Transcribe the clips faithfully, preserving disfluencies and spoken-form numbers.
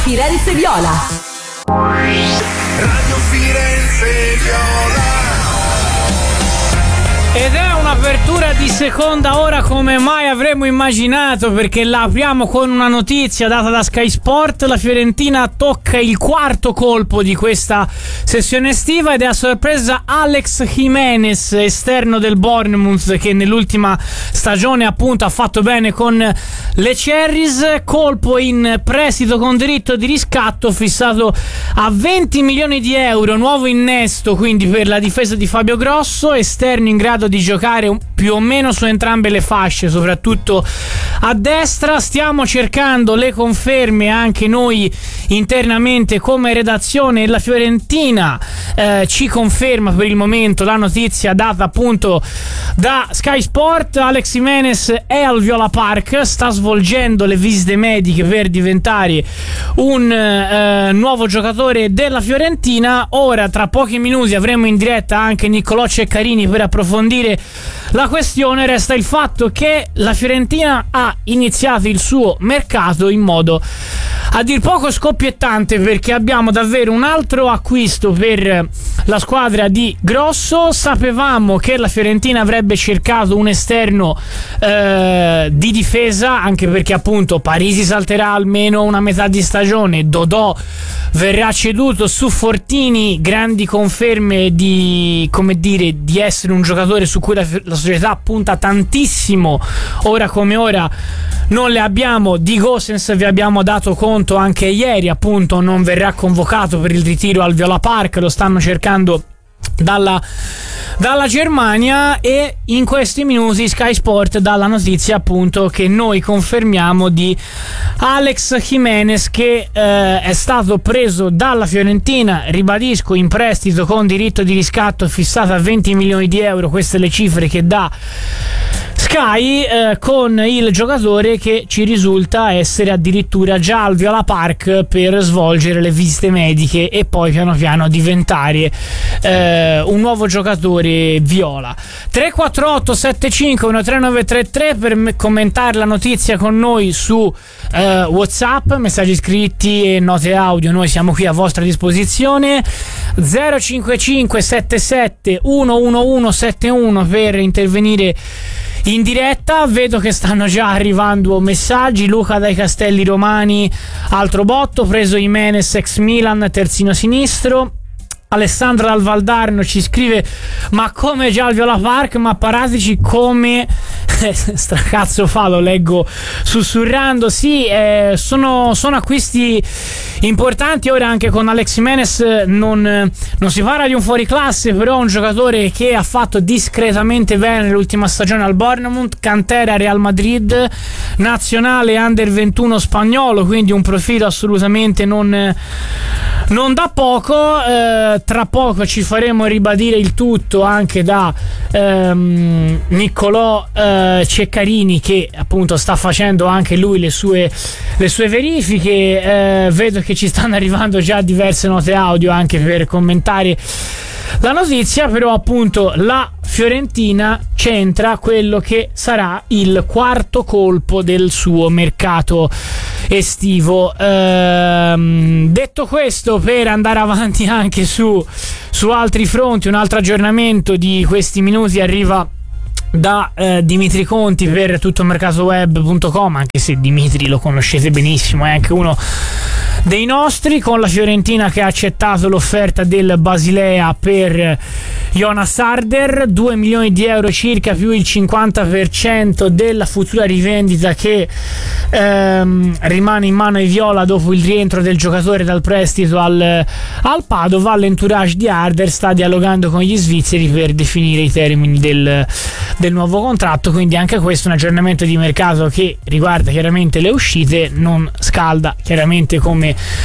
Firenze Viola. Radio Firenze Viola. Ed è un'apertura di seconda ora come mai avremmo immaginato, perché la apriamo con una notizia data da Sky Sport. La Fiorentina tocca il quarto colpo di questa sessione estiva ed è a sorpresa Alex Jimenez, esterno del Bournemouth, che nell'ultima stagione appunto ha fatto bene con le Cherries. Colpo in prestito con diritto di riscatto fissato a venti milioni di euro, nuovo innesto quindi per la difesa di Fabio Grosso, esterno in grado di giocare più o meno su entrambe le fasce, soprattutto a destra. Stiamo cercando le conferme anche noi internamente come redazione. La Fiorentina eh, ci conferma per il momento la notizia data appunto da Sky Sport. Alex Jimenez è al Viola Park, sta svolgendo le visite mediche per diventare un eh, nuovo giocatore della Fiorentina. Ora tra pochi minuti avremo in diretta anche Niccolò Ceccarini per approfondire la questione. Resta il fatto che la Fiorentina ha iniziato il suo mercato in modo a dir poco scoppiettante, perché abbiamo davvero un altro acquisto per la squadra di Grosso. Sapevamo che la Fiorentina avrebbe cercato un esterno eh, di difesa, anche perché appunto Parisi salterà almeno una metà di stagione, Dodò verrà ceduto, su Fortini grandi conferme di, come dire, di essere un giocatore su cui la, la società punta tantissimo. Ora come ora non le abbiamo. Di Gosens vi abbiamo dato conto anche ieri, appunto non verrà convocato per il ritiro al Viola Park, lo stanno cercando dalla, dalla Germania. E in questi minuti Sky Sport dà la notizia appunto che noi confermiamo di Alex Jimenez, che eh, è stato preso dalla Fiorentina, ribadisco, in prestito con diritto di riscatto fissato a venti milioni di euro. Queste le cifre che dà Sky, eh, con il giocatore che ci risulta essere addirittura già al Viola Park per svolgere le visite mediche e poi piano piano diventare eh, un nuovo giocatore viola. Tre quattro otto sette cinque uno tre nove tre tre per me- commentare la notizia con noi su eh, WhatsApp, messaggi scritti e note audio, noi siamo qui a vostra disposizione. Zero cinque cinque sette sette uno uno uno sette uno per intervenire in diretta. Vedo che stanno già arrivando messaggi. Luca dai Castelli Romani, altro botto, preso Jimenez ex Milan, terzino sinistro. Alessandra dal Valdarno ci scrive: ma come già al Viola Park? Ma paratici come stracazzo fa, lo leggo sussurrando. Sì, eh, sono, sono acquisti importanti. Ora anche con Alex Jimenez non, non si parla di un fuoriclasse, però un giocatore che ha fatto discretamente bene l'ultima stagione al Bournemouth, cantera Real Madrid, nazionale under ventuno spagnolo, quindi un profilo assolutamente non, non da poco. Eh, tra poco ci faremo ribadire il tutto anche da ehm, Niccolò eh, Ceccarini, che appunto sta facendo anche lui le sue, le sue verifiche. Eh, vedo che ci stanno arrivando già diverse note audio anche per commentare la notizia, però appunto la Fiorentina centra quello che sarà il quarto colpo del suo mercato estivo. Ehm, detto questo, per andare avanti anche su, su altri fronti, un altro aggiornamento di questi minuti arriva da eh, Dimitri Conti per tuttomercatoweb punto com, anche se Dimitri lo conoscete benissimo, è anche uno dei nostri, con la Fiorentina che ha accettato l'offerta del Basilea per Jonas Harder, due milioni di euro circa più il cinquanta per cento della futura rivendita che ehm, rimane in mano ai viola dopo il rientro del giocatore dal prestito al, al Padova. L'entourage di Harder sta dialogando con gli svizzeri per definire i termini del, del nuovo contratto, quindi anche questo è un aggiornamento di mercato che riguarda chiaramente le uscite, non scalda chiaramente come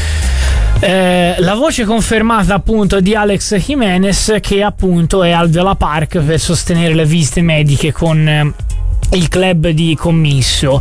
Eh, la voce confermata appunto di Alex Jimenez, che appunto è al Viola Park per sostenere le visite mediche con eh, il club di Commisso.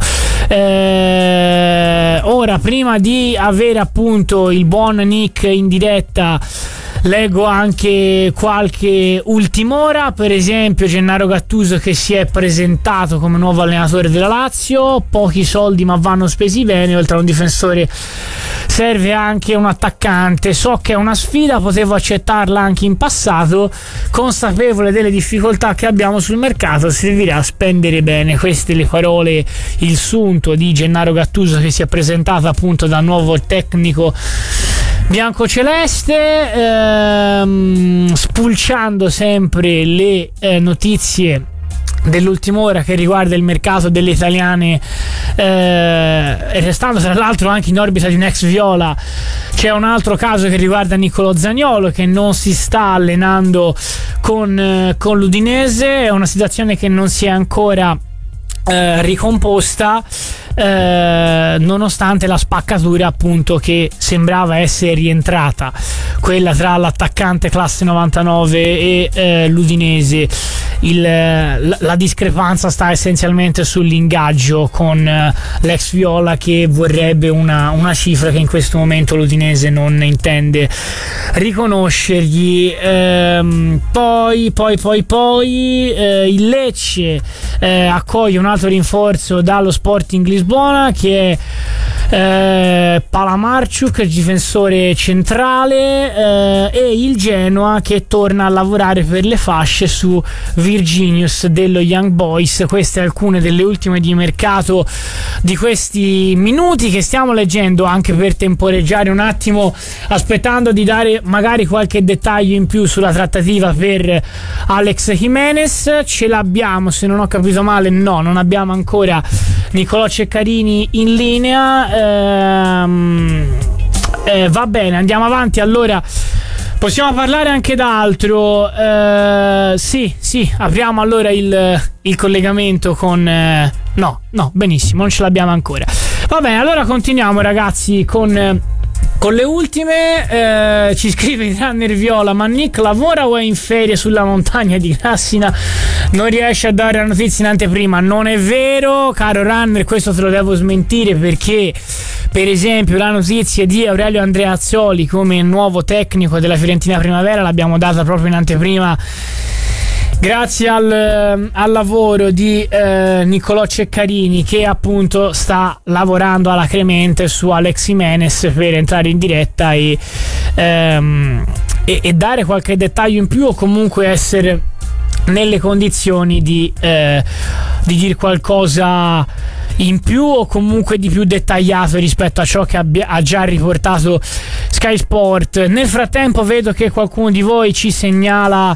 Eh, ora, prima di avere appunto il buon Nick in diretta leggo anche qualche ultim'ora, per esempio Gennaro Gattuso che si è presentato come nuovo allenatore della Lazio, pochi soldi ma vanno spesi bene, oltre a un difensore serve anche un attaccante, so che è una sfida, potevo accettarla anche in passato, consapevole delle difficoltà che abbiamo sul mercato servirà a spendere bene. Queste le parole, il sunto di Gennaro Gattuso che si è presentato appunto da nuovo tecnico biancoceleste, ehm, spulciando sempre le eh, notizie dell'ultima ora che riguarda il mercato delle italiane, eh, restando tra l'altro anche in orbita di un ex Viola. C'è un altro caso che riguarda Niccolò Zaniolo che non si sta allenando con, eh, con l'Udinese, è una situazione che non si è ancora eh, ricomposta, eh, nonostante la spaccatura appunto che sembrava essere rientrata, quella tra l'attaccante classe novantanove e eh, l'Udinese. Il, la, la discrepanza sta essenzialmente sull'ingaggio con eh, l'ex Viola che vorrebbe una, una cifra che in questo momento l'Udinese non intende riconoscergli. Ehm, poi poi poi poi eh, il Lecce eh, accoglie un altro rinforzo dallo Sporting Lisbona che è eh, Palamarciuk, il difensore centrale, eh, e il Genoa che torna a lavorare per le fasce su Virginius dello Young Boys. Queste alcune delle ultime di mercato di questi minuti che stiamo leggendo, anche per temporeggiare un attimo, aspettando di dare magari qualche dettaglio in più sulla trattativa per Alex Jimenez. Ce l'abbiamo, se non ho capito male, no, non abbiamo ancora Niccolò Ceccarini in linea. Ehm, eh, va bene, andiamo avanti allora. Possiamo parlare anche d'altro. Eh, sì, sì, apriamo allora il, il collegamento con... Eh, no, no, benissimo, non ce l'abbiamo ancora. Va bene, allora continuiamo ragazzi con... Eh, Con le ultime, eh, ci scrive il runner Viola: ma Nick lavora o è in ferie sulla montagna di Grassina? Non riesce a dare la notizia in anteprima. Non è vero, caro runner, questo te lo devo smentire, perché per esempio la notizia di Aurelio Andreazzoli come nuovo tecnico della Fiorentina Primavera l'abbiamo data proprio in anteprima, grazie al, al lavoro di eh, Niccolò Ceccarini, che appunto sta lavorando alacremente su Alex Jimenez per entrare in diretta e, ehm, e, e dare qualche dettaglio in più, o comunque essere nelle condizioni di, eh, di dire qualcosa in più o comunque di più dettagliato rispetto a ciò che abbia, ha già riportato Sky Sport. Nel frattempo vedo che qualcuno di voi ci segnala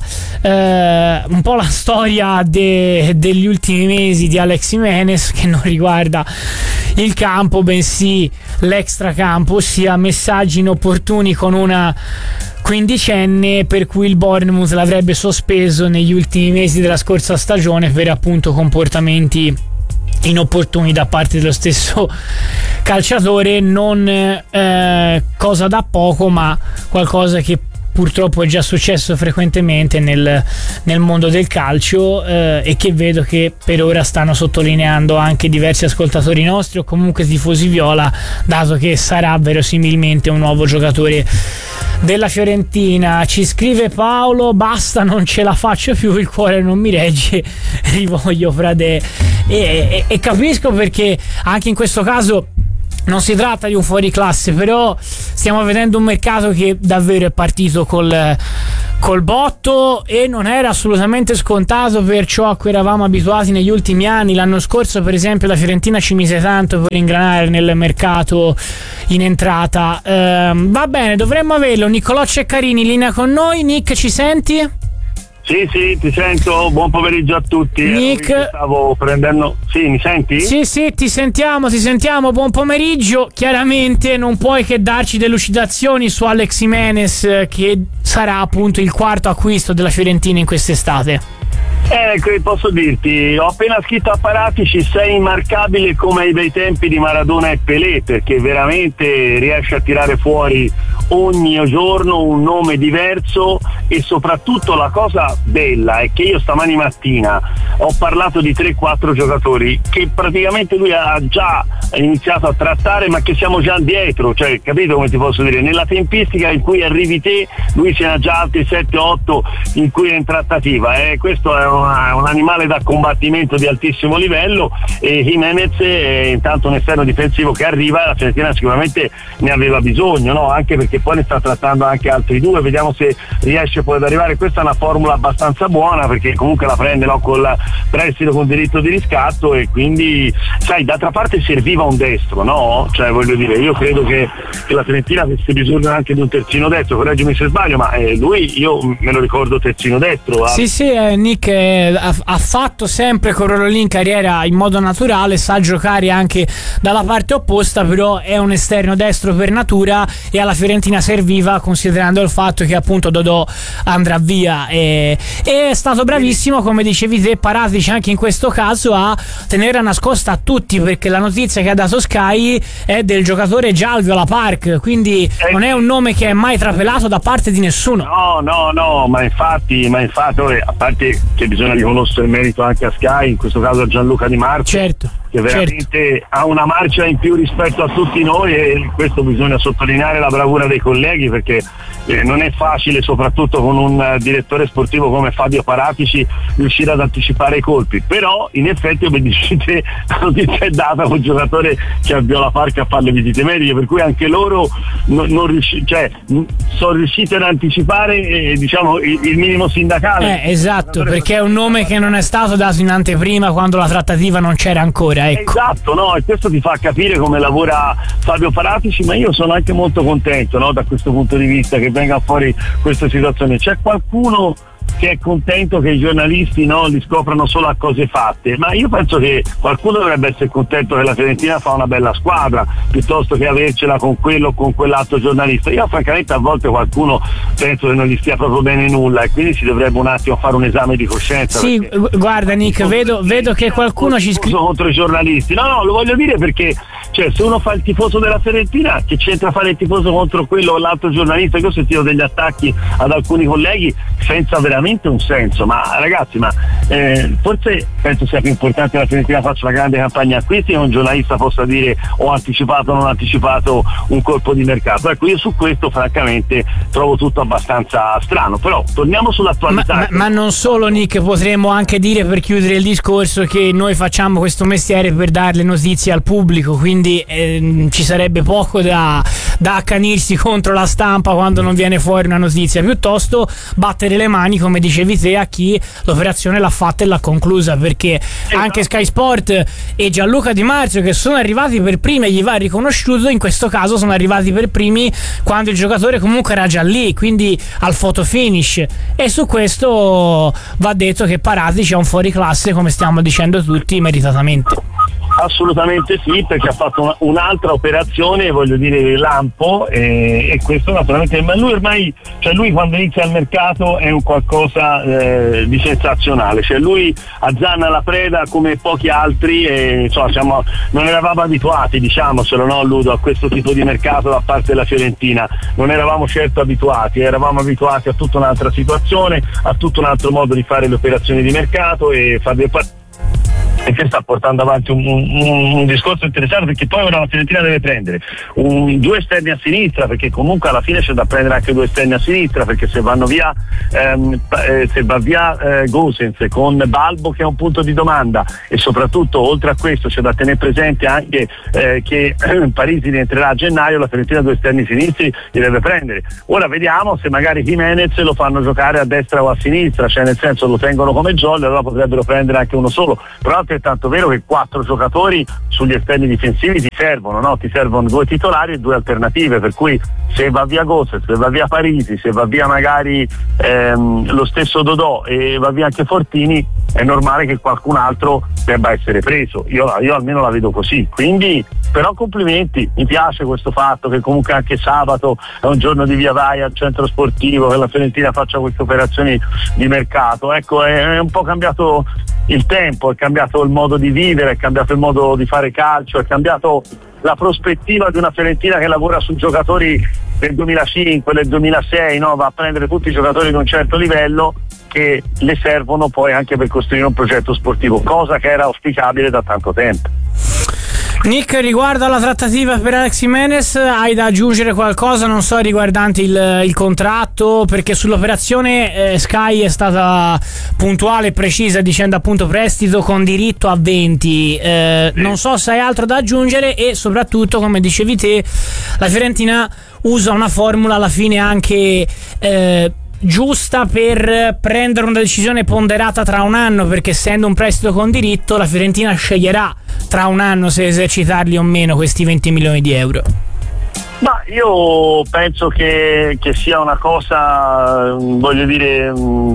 eh, un po' la storia de, degli ultimi mesi di Alex Jimenez, che non riguarda il campo bensì l'extracampo, ossia messaggi inopportuni con una quindicenne per cui il Bournemouth l'avrebbe sospeso negli ultimi mesi della scorsa stagione per appunto comportamenti inopportuni da parte dello stesso calciatore. Non eh, cosa da poco, ma qualcosa che purtroppo è già successo frequentemente nel, nel mondo del calcio, eh, e che vedo che per ora stanno sottolineando anche diversi ascoltatori nostri o comunque tifosi viola, dato che sarà verosimilmente un nuovo giocatore della Fiorentina. Ci scrive Paolo: basta, non ce la faccio più, il cuore non mi regge, rivoglio Frade. E, e, e capisco, perché anche in questo caso non si tratta di un fuoriclasse, però stiamo vedendo un mercato che davvero è partito col, col botto e non era assolutamente scontato per ciò a cui eravamo abituati negli ultimi anni. L'anno scorso per esempio la Fiorentina ci mise tanto per ingranare nel mercato in entrata. Ehm, va bene, dovremmo averlo. Niccolò Ceccarini in linea con noi. Nick, ci senti? Sì, sì, ti sento. Buon pomeriggio a tutti. Nick, stavo prendendo... Sì, mi senti? Sì, sì, ti sentiamo, ti sentiamo. Buon pomeriggio. Chiaramente non puoi che darci delucidazioni su Alex Jimenez, che sarà appunto il quarto acquisto della Fiorentina in quest'estate. Eh, posso dirti, ho appena scritto a Paratici: sei immarcabile come ai bei tempi di Maradona e Pelé, perché veramente riesce a tirare fuori ogni giorno un nome diverso e soprattutto la cosa bella è che io stamani mattina ho parlato di tre quattro giocatori che praticamente lui ha già iniziato a trattare, ma che siamo già dietro, cioè capito come ti posso dire, nella tempistica in cui arrivi te lui ce n'ha già altri sette otto in cui è in trattativa, eh. Questo è una, un animale da combattimento di altissimo livello, e Jimenez è intanto un esterno difensivo che arriva, la Fiorentina sicuramente ne aveva bisogno, no? Anche perché poi ne sta trattando anche altri due, vediamo se riesce poi ad arrivare. Questa è una formula abbastanza buona, perché comunque la prende, no, col prestito con diritto di riscatto, e quindi sai, d'altra parte serviva un destro, no? Cioè voglio dire, io credo che, che la Fiorentina avesse bisogno anche di un terzino destro, correggimi se sbaglio, ma eh, lui io me lo ricordo terzino destro. Sì, sì, eh, Nick eh, ha, ha fatto sempre quel ruolo lì in carriera in modo naturale, sa giocare anche dalla parte opposta, però è un esterno destro per natura, e alla Fiorentina serviva, considerando il fatto che appunto Dodò andrà via, e, e è stato bravissimo, come dicevi te, Paratici anche in questo caso a tenere nascosta a tutti, perché la notizia che ha dato Sky è del giocatore già al Viola Park, quindi non è un nome che è mai trapelato da parte di nessuno. No, no, no, ma infatti, ma infatti, a parte che bisogna riconoscere il merito anche a Sky, in questo caso a Gianluca Di Marzio, certo, che veramente certo. ha una marcia in più rispetto a tutti noi, e questo bisogna sottolineare la bravura dei colleghi, perché eh, non è facile, soprattutto con un uh, direttore sportivo come Fabio Paratici, riuscire ad anticipare i colpi. Però in effetti, come dicete, la notizia è data con un giocatore che ha Viola Park a fare le visite mediche, per cui anche loro non, non riusci- cioè, sono riusciti ad anticipare eh, diciamo il, il minimo sindacale. Eh, esatto, perché è un nome che non è stato dato in anteprima quando la trattativa non c'era ancora, ecco. Esatto, no, e questo ti fa capire come lavora Fabio Paratici, ma io sono anche molto contento, no, da questo punto di vista, che venga fuori questa situazione. C'è qualcuno che è contento che i giornalisti, no, li scoprano solo a cose fatte, ma io penso che qualcuno dovrebbe essere contento che la Fiorentina fa una bella squadra, piuttosto che avercela con quello o con quell'altro giornalista. Io francamente a volte qualcuno penso che non gli stia proprio bene nulla, e quindi si dovrebbe un attimo fare un esame di coscienza. Sì, guarda Nick, vedo, vedo che qualcuno ci scrive contro i giornalisti. No, no, lo voglio dire perché, cioè, se uno fa il tifoso della Fiorentina, che c'entra fare il tifoso contro quello o l'altro giornalista? Che ho sentito degli attacchi ad alcuni colleghi senza veramente un senso, ma ragazzi, ma eh, forse penso sia più importante che la Fiorentina faccia una grande campagna acquisti e un giornalista possa dire ho anticipato o non anticipato un colpo di mercato. Ecco, io su questo francamente trovo tutto abbastanza strano, però torniamo sull'attualità. Ma, ma, ma non solo, Nick, potremmo anche dire, per chiudere il discorso, che noi facciamo questo mestiere per dare le notizie al pubblico, quindi eh, ci sarebbe poco da, da accanirsi contro la stampa quando non viene fuori una notizia, piuttosto battere le mani, come dicevi te, a chi l'operazione l'ha fatta e l'ha conclusa, perché anche Sky Sport e Gianluca Di Marzio, che sono arrivati per primi e gli va riconosciuto, in questo caso sono arrivati per primi quando il giocatore comunque era già lì, quindi al photo finish, e su questo va detto che Paratici è un fuoriclasse, come stiamo dicendo tutti, meritatamente. Assolutamente sì, perché ha fatto una, un'altra operazione, voglio dire, lampo, e, e questo naturalmente, ma lui ormai, cioè lui quando inizia il mercato è un qualcosa eh, di sensazionale, cioè lui azzanna la preda come pochi altri, e insomma, siamo, non eravamo abituati, diciamocelo, no Ludo, a questo tipo di mercato da parte della Fiorentina, non eravamo certo abituati, eravamo abituati a tutta un'altra situazione, a tutto un altro modo di fare le operazioni di mercato, e Fabio e che sta portando avanti un, un, un discorso interessante, perché poi ora la Fiorentina deve prendere un, due esterni a sinistra, perché comunque alla fine c'è da prendere anche due esterni a sinistra, perché se vanno via ehm, eh, se va via eh, Gosens con Balbo, che è un punto di domanda, e soprattutto oltre a questo c'è da tenere presente anche eh, che eh, Parisi rientrerà a gennaio, la Fiorentina due esterni sinistri li deve prendere. Ora vediamo se magari Jimenez lo fanno giocare a destra o a sinistra, cioè nel senso lo tengono come jolly, allora potrebbero prendere anche uno solo, però è tanto vero che quattro giocatori sugli esterni difensivi ti servono, no? Ti servono due titolari e due alternative, per cui se va via Gosset, se va via Parisi, se va via magari ehm, lo stesso Dodò e va via anche Fortini, è normale che qualcun altro debba essere preso. Io, io almeno la vedo così, quindi però complimenti, mi piace questo fatto che comunque anche sabato è un giorno di via vai al centro sportivo, che la Fiorentina faccia queste operazioni di mercato. Ecco, è, è un po' cambiato il tempo, è cambiato il modo di vivere, è cambiato il modo di fare calcio, è cambiato la prospettiva di una Fiorentina che lavora su giocatori del duemilacinque, del duemilasei, no? Va a prendere tutti i giocatori di un certo livello che le servono poi anche per costruire un progetto sportivo, cosa che era auspicabile da tanto tempo. Nick, riguardo alla trattativa per Alex Jimenez, hai da aggiungere qualcosa, non so, riguardante il, il contratto? Perché sull'operazione eh, Sky è stata puntuale e precisa dicendo appunto prestito con diritto a venti. Eh, non so se hai altro da aggiungere e soprattutto, come dicevi te, la Fiorentina usa una formula alla fine anche eh, giusta per prendere una decisione ponderata tra un anno, perché essendo un prestito con diritto la Fiorentina sceglierà tra un anno se esercitarli o meno questi venti milioni di euro. Ma io penso che, che sia una cosa, voglio dire,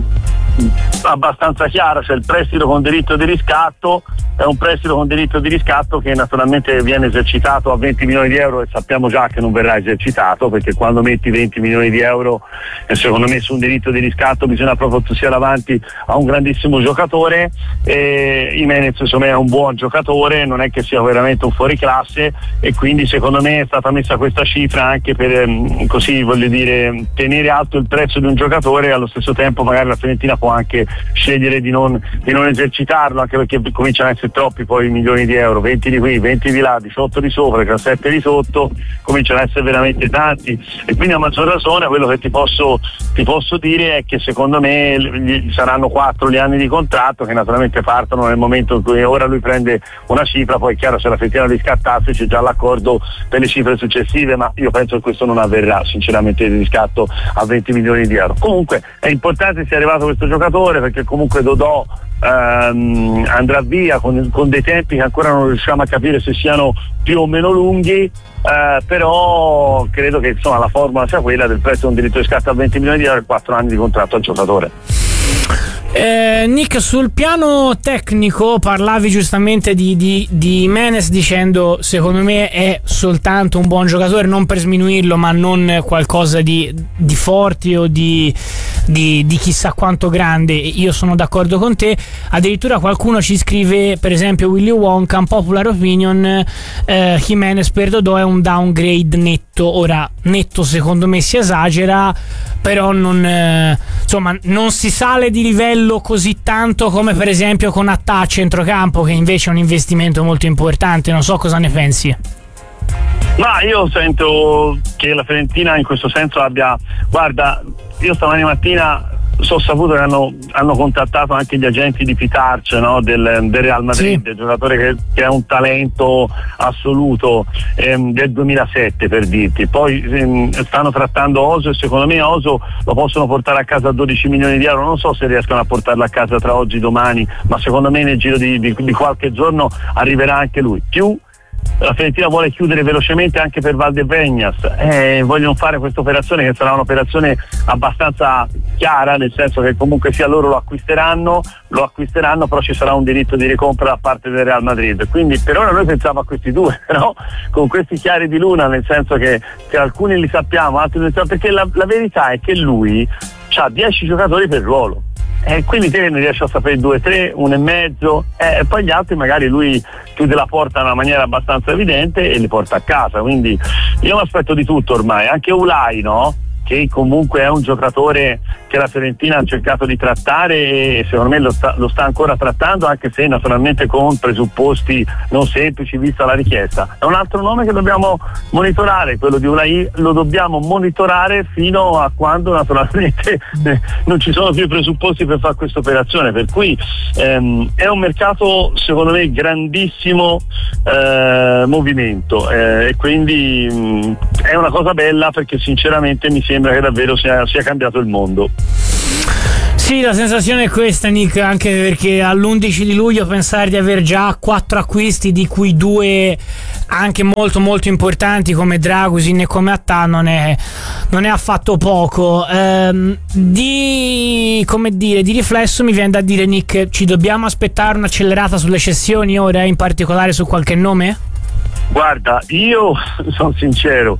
abbastanza chiara, cioè il prestito con diritto di riscatto è un prestito con diritto di riscatto che naturalmente viene esercitato a venti milioni di euro e sappiamo già che non verrà esercitato, perché quando metti venti milioni di euro e secondo me su un diritto di riscatto bisogna proprio che tu sia davanti a un grandissimo giocatore. e Jimenez insomma è un buon giocatore, non è che sia veramente un fuoriclasse, e quindi secondo me è stata messa questa cifra anche per così, voglio dire, tenere alto il prezzo di un giocatore e allo stesso tempo magari la Fiorentina può anche scegliere di non, di non esercitarlo, anche perché cominciano a essere troppi poi milioni di euro, venti di qui, venti di là, diciotto di sopra, diciassette di sotto, cominciano a essere veramente tanti, e quindi a maggior ragione quello che ti posso, ti posso dire è che secondo me gli saranno quattro gli anni di contratto che naturalmente partono nel momento in cui ora lui prende una cifra, poi è chiaro se la Fiorentina riscattasse c'è già l'accordo per le cifre successive, ma io penso che questo non avverrà sinceramente, il riscatto a venti milioni di euro. Comunque è importante sia arrivato questo giocatore, perché comunque Dodò ehm, andrà via con, con dei tempi che ancora non riusciamo a capire se siano più o meno lunghi, eh, però credo che insomma la formula sia quella del prezzo di un diritto di riscatto a venti milioni di euro e quattro anni di contratto al giocatore. Eh, Nick, sul piano tecnico parlavi giustamente di, di, di Jimenez dicendo secondo me è soltanto un buon giocatore, non per sminuirlo, ma non qualcosa di, di forte o di, di, di chissà quanto grande. Io sono d'accordo con te, addirittura qualcuno ci scrive, per esempio Willy Wonka, un popular opinion, eh, Jimenez per Dodò è un downgrade netto. Ora netto secondo me si esagera, però non, eh, insomma, non si sale di livello così tanto come per esempio con Attà a centrocampo, che invece è un investimento molto importante. Non so cosa ne pensi. Ma io sento che la Fiorentina in questo senso abbia, guarda, io stamani mattina so saputo che hanno, hanno contattato anche gli agenti di Pitarch, no? del, del Real Madrid, sì. Il giocatore che, che è un talento assoluto, ehm, del duemilasette per dirti. Poi ehm, stanno trattando Oso e secondo me Oso lo possono portare a casa a dodici milioni di euro, non so se riescono a portarlo a casa tra oggi e domani, ma secondo me nel giro di, di, di qualche giorno arriverà anche lui. Più la Fiorentina vuole chiudere velocemente anche per Valdebregnas, eh, vogliono fare questa operazione che sarà un'operazione abbastanza chiara, nel senso che comunque sia loro lo acquisteranno, lo acquisteranno però ci sarà un diritto di ricompra da parte del Real Madrid, quindi per ora noi pensiamo a questi due, però con questi chiari di luna, nel senso che, che alcuni li sappiamo, altri non li sappiamo, perché la, la verità è che lui ha dieci giocatori per ruolo. E eh, quindi te ne riesci a sapere due, tre, uno e mezzo, eh, e poi gli altri magari lui chiude la porta in una maniera abbastanza evidente e li porta a casa. Quindi io mi aspetto di tutto ormai, anche Ulai, no? Che comunque è un giocatore che la Fiorentina ha cercato di trattare e secondo me lo sta, lo sta ancora trattando, anche se naturalmente con presupposti non semplici vista la richiesta. È un altro nome che dobbiamo monitorare, quello di Ulai lo dobbiamo monitorare fino a quando naturalmente non ci sono più presupposti per fare questa operazione, per cui ehm, è un mercato secondo me grandissimo eh, movimento eh, e quindi mh, è una cosa bella, perché sinceramente mi sembra che davvero sia, sia cambiato il mondo. Sì, la sensazione è questa, Nick, anche perché all'undici di luglio pensare di aver già quattro acquisti, di cui due anche molto molto importanti come Dragusin e come Attà, non è, non è affatto poco. Ehm, di, come dire, di riflesso mi viene da dire, Nick, ci dobbiamo aspettare un'accelerata sulle cessioni ora, in particolare su qualche nome? Guarda, io sono sincero,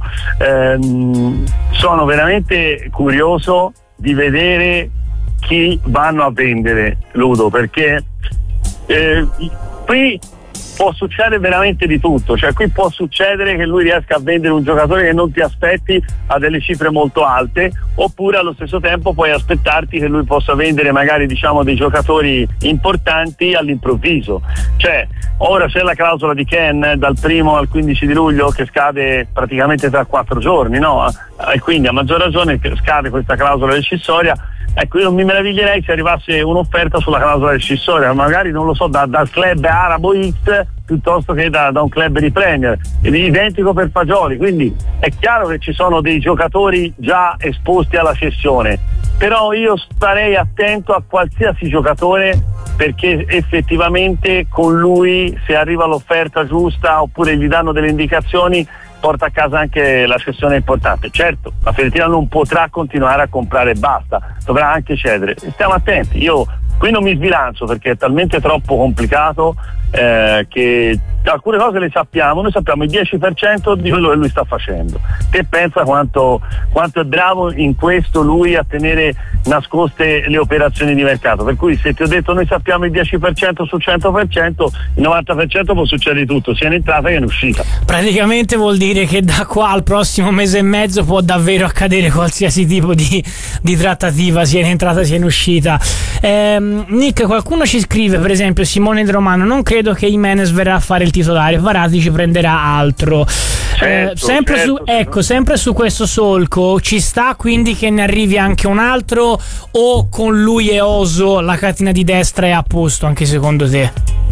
ehm, sono veramente curioso di vedere chi vanno a vendere, Ludo, perché eh, qui può succedere veramente di tutto, cioè qui può succedere che lui riesca a vendere un giocatore che non ti aspetti a delle cifre molto alte, oppure allo stesso tempo puoi aspettarti che lui possa vendere magari diciamo dei giocatori importanti all'improvviso. Cioè ora c'è la clausola di Ken dal primo al quindici di luglio che scade praticamente tra quattro giorni, no? E quindi a maggior ragione scade questa clausola rescissoria. Ecco, io non mi meraviglierei se arrivasse un'offerta sulla clausola rescissoria, magari non lo so, da, dal club arabo X piuttosto che da, da un club di Premier, identico per Fagioli, quindi è chiaro che ci sono dei giocatori già esposti alla cessione, però io starei attento a qualsiasi giocatore, perché effettivamente con lui, se arriva l'offerta giusta oppure gli danno delle indicazioni, porta a casa anche la cessione importante. Certo, la Fiorentina non potrà continuare a comprare e basta, dovrà anche cedere. Stiamo attenti, io qui non mi sbilancio perché è talmente troppo complicato eh, che alcune cose le sappiamo, noi sappiamo il dieci per cento di quello che lui sta facendo. Te pensa quanto, quanto è bravo in questo lui a tenere nascoste le operazioni di mercato, per cui se ti ho detto noi sappiamo il dieci per cento su cento per cento, il novanta per cento può succedere tutto, sia in entrata che in uscita. Praticamente vuol dire che da qua al prossimo mese e mezzo può davvero accadere qualsiasi tipo di, di trattativa, sia in entrata sia in uscita. ehm, Nick, qualcuno ci scrive, per esempio Simone De Romano: non credo che Jimenez verrà a fare il titolare, Varati ci prenderà altro. Certo, eh, sempre certo, su, ecco, sempre su questo solco ci sta quindi che ne arrivi anche un altro, o con lui e Oso la catena di destra è a posto anche secondo te?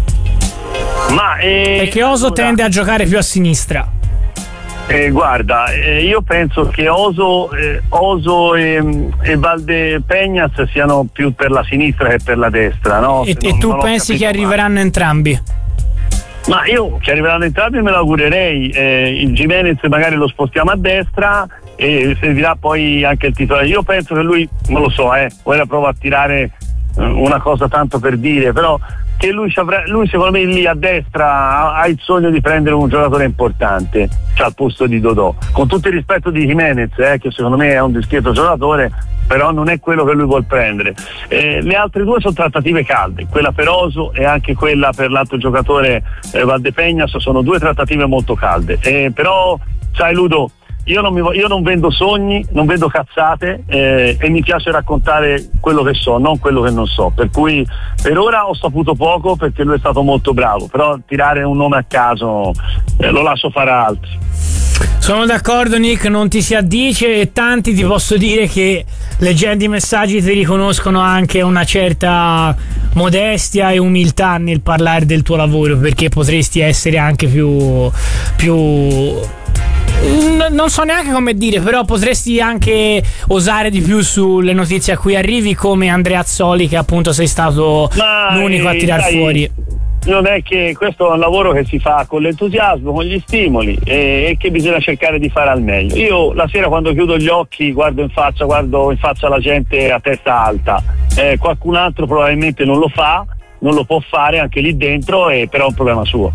Ma eh, perché Oso allora, tende a giocare più a sinistra. Eh, guarda, eh, io penso che Oso, eh, Oso e, e Valdepeñas siano più per la sinistra che per la destra, no? E, Se e non, tu non pensi che arriveranno male. entrambi? Ma io che arriveranno entrambi me lo augurerei. eh, il Jimenez magari lo spostiamo a destra e servirà poi anche il titolare. Io penso che lui, non lo so, eh, ora provo a tirare eh, una cosa tanto per dire, però che lui, lui secondo me lì a destra ha, ha il sogno di prendere un giocatore importante, cioè al posto di Dodò, con tutto il rispetto di Jimenez, eh, che secondo me è un discreto giocatore, però non è quello che lui vuol prendere. Eh, le altre due sono trattative calde, quella per Oso e anche quella per l'altro giocatore eh, Valdepeñas, sono due trattative molto calde, eh, però sai Ludo, Io non, mi, io non vendo sogni, non vendo cazzate eh, e mi piace raccontare quello che so, non quello che non so, per cui per ora ho saputo poco perché lui è stato molto bravo, però tirare un nome a caso eh, lo lascio fare a altri. Sono d'accordo Nick, non ti si addice, e tanti ti posso dire che leggendo i messaggi ti riconoscono anche una certa modestia e umiltà nel parlare del tuo lavoro, perché potresti essere anche più più non so neanche come dire, però potresti anche osare di più sulle notizie a cui arrivi, come Andrea Azzoli, che appunto sei stato Ma l'unico a tirar dai, fuori. Non è che questo è un lavoro che si fa con l'entusiasmo, con gli stimoli e, e che bisogna cercare di fare al meglio. Io la sera quando chiudo gli occhi guardo in faccia, guardo in faccia la gente a testa alta, eh, qualcun altro probabilmente non lo fa, non lo può fare anche lì dentro, e però è un problema suo.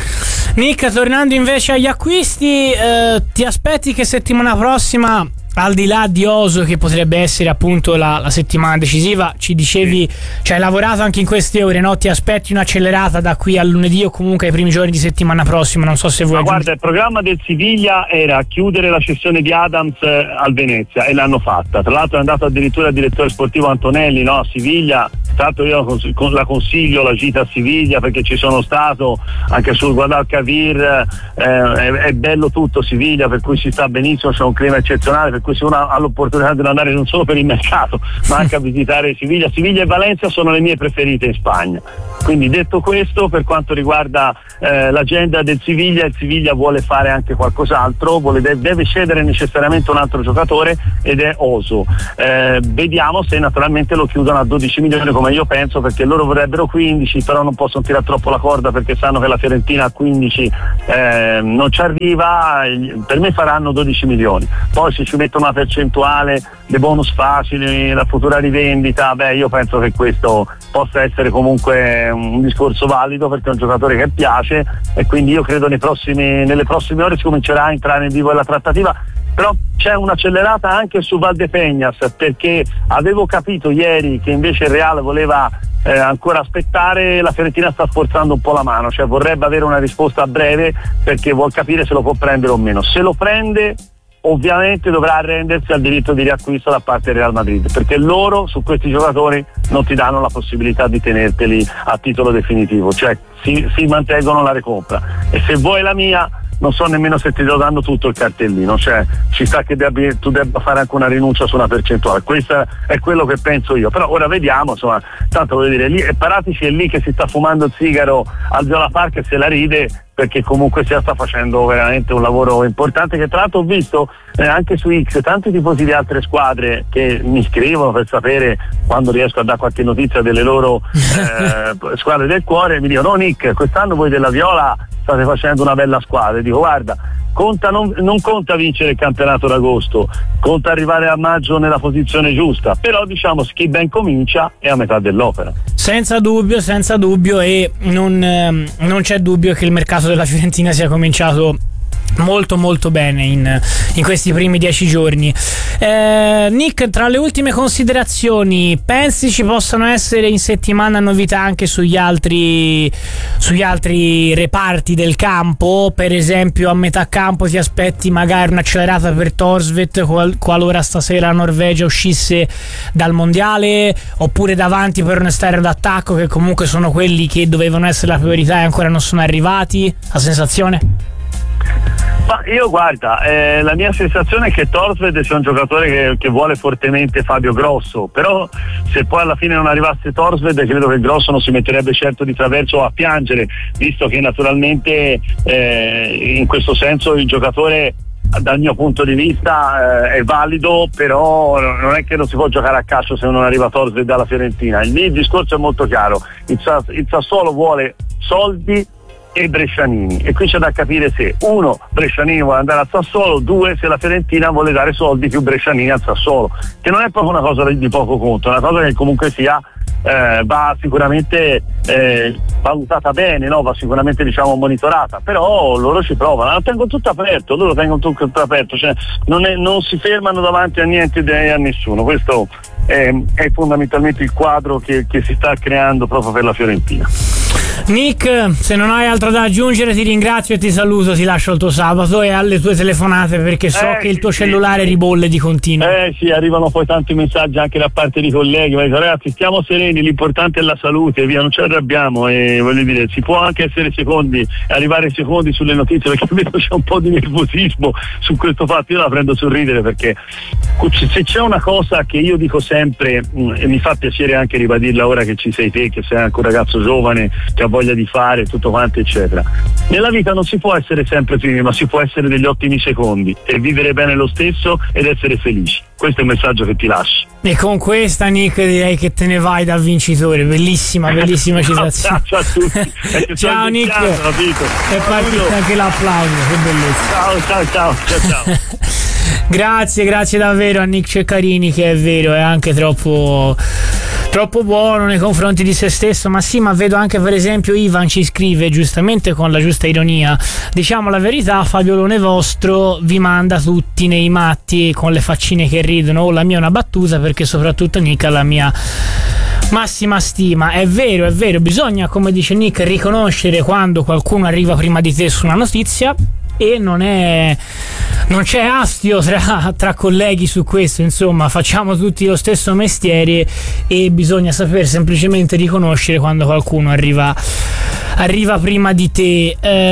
Nick, tornando invece agli acquisti, eh, ti aspetti che settimana prossima, al di là di Oso, che potrebbe essere appunto la, la settimana decisiva, ci dicevi, ci hai lavorato anche in queste ore, no? Ti aspetti un'accelerata da qui al lunedì o comunque ai primi giorni di settimana prossima? Non so se vuoi. Ma guarda, il programma del Siviglia era chiudere la cessione di Adams eh, al Venezia, e l'hanno fatta. Tra l'altro è andato addirittura il direttore sportivo Antonelli, no? A Siviglia. Tra l'altro io la consiglio la gita a Siviglia, perché ci sono stato anche sul Guadalquivir, eh, è, è bello tutto Siviglia, per cui si sta benissimo, c'è un clima eccezionale, per cui se uno ha l'opportunità di andare non solo per il mercato ma anche a visitare Siviglia. Siviglia e Valencia sono le mie preferite in Spagna. Quindi detto questo, per quanto riguarda eh, l'agenda del Siviglia, il Siviglia vuole fare anche qualcos'altro, vuole, deve cedere necessariamente un altro giocatore, ed è Oso. Eh, vediamo se naturalmente lo chiudono a dodici milioni come io penso, perché loro vorrebbero quindici, però non possono tirare troppo la corda perché sanno che la Fiorentina a quindici eh, non ci arriva. Per me faranno dodici milioni, poi se ci mettono una percentuale, dei bonus facili, la futura rivendita, beh, io penso che questo possa essere comunque un discorso valido, perché è un giocatore che piace, e quindi io credo nei prossimi, nelle prossime ore si comincerà a entrare in vivo la trattativa. però c'è un'accelerata anche su Valdepeñas, perché avevo capito ieri che invece il Real voleva eh, ancora aspettare. La Fiorentina sta sforzando un po' la mano, cioè vorrebbe avere una risposta a breve perché vuol capire se lo può prendere o meno. Se lo prende, ovviamente dovrà arrendersi al diritto di riacquisto da parte del Real Madrid, perché loro su questi giocatori non ti danno la possibilità di tenerteli a titolo definitivo, cioè si, si mantengono la recompra, e se vuoi la mia non so nemmeno se ti sto dando tutto il cartellino, cioè ci sta che debbi, tu debba fare anche una rinuncia su una percentuale. Questo è quello che penso io, però ora vediamo, insomma, tanto voglio dire, lì, Paratici è lì che si sta fumando il sigaro al Viola Park e se la ride, perché comunque sia sta facendo veramente un lavoro importante, che tra l'altro ho visto eh, anche su X tanti tifosi di altre squadre che mi scrivono per sapere quando riesco a dare qualche notizia delle loro eh, squadre del cuore, mi dicono: no Nick, quest'anno voi della Viola state facendo una bella squadra. E dico: guarda, conta non, non conta vincere il campionato d'agosto, conta arrivare a maggio nella posizione giusta, però diciamo chi ben comincia è a metà dell'opera. Senza dubbio, senza dubbio, e non, ehm, non c'è dubbio che il mercato della Fiorentina sia cominciato molto molto bene in, in questi primi dieci giorni. eh, Nick, tra le ultime considerazioni, pensi ci possano essere in settimana novità anche sugli altri sugli altri reparti del campo? Per esempio a metà campo ti aspetti magari un'accelerata per Thorstvedt qual, qualora stasera la Norvegia uscisse dal mondiale, oppure davanti per un esterno d'attacco, che comunque sono quelli che dovevano essere la priorità e ancora non sono arrivati? La sensazione? Ma io guarda, eh, la mia sensazione è che Thorstvedt sia un giocatore che, che vuole fortemente Fabio Grosso, però se poi alla fine non arrivasse Thorstvedt credo che Grosso non si metterebbe certo di traverso a piangere, visto che naturalmente eh, in questo senso il giocatore dal mio punto di vista eh, è valido, però non è che non si può giocare a calcio se non arriva Thorstvedt dalla Fiorentina. Il, il discorso è molto chiaro, il, il Sassuolo vuole soldi e Brescianini, e qui c'è da capire se uno, Brescianini vuole andare al Sassuolo, due, se la Fiorentina vuole dare soldi più Brescianini al Sassuolo, che non è proprio una cosa di poco conto, è una cosa che comunque sia eh, va sicuramente eh, valutata bene, no? Va sicuramente diciamo monitorata, però loro ci provano, lo tengono tutto aperto, loro tengono tutto aperto, cioè non, è, non si fermano davanti a niente e a nessuno. Questo è, è fondamentalmente il quadro che, che si sta creando proprio per la Fiorentina. Nick, se non hai altro da aggiungere ti ringrazio e ti saluto, ti lascio il tuo sabato e alle tue telefonate, perché so eh, che il tuo sì, cellulare sì. ribolle di continuo. Eh sì, arrivano poi tanti messaggi anche da parte di colleghi, ma dico, ragazzi stiamo sereni, l'importante è la salute, via, non ci arrabbiamo, e voglio dire, si può anche essere secondi, arrivare secondi sulle notizie, perché vedo c'è un po' di nervosismo su questo fatto. Io la prendo sul ridere, perché se c'è una cosa che io dico sempre, mh, e mi fa piacere anche ribadirla ora che ci sei te, che sei anche un ragazzo giovane che ha voglia di fare tutto quanto eccetera, nella vita non si può essere sempre primi, ma si può essere degli ottimi secondi e vivere bene lo stesso ed essere felici. Questo è il messaggio che ti lascio. E con questa, Nick, direi che te ne vai da vincitore. Bellissima, bellissima citazione. Ciao a tutti. Ciao Nick, è partito anche l'applauso, che bellezza. Ciao ciao ciao ciao, ciao. Grazie, grazie davvero a Nick Ceccarini, che è vero, è anche troppo troppo buono nei confronti di se stesso. Ma sì, ma vedo anche per esempio Ivan ci scrive giustamente con la giusta ironia: diciamo la verità, Fabiolone vostro vi manda tutti nei matti con le faccine che ridono. Oh, la mia è una battuta, perché soprattutto Nick ha la mia massima stima. È vero, è vero, bisogna, come dice Nick, riconoscere quando qualcuno arriva prima di te su una notizia, e non è non c'è astio tra, tra colleghi su questo, insomma facciamo tutti lo stesso mestiere e bisogna saper semplicemente riconoscere quando qualcuno arriva arriva prima di te.